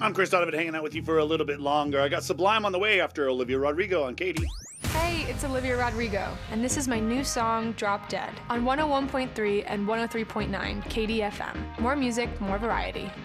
I'm Chris Donovan, hanging out with you for a little bit longer. I got Sublime on the way after Olivia Rodrigo on Katie. Hey, it's Olivia Rodrigo, and this is my new song, Drop Dead, on 101.3 and 103.9 KDFM. More music, more variety.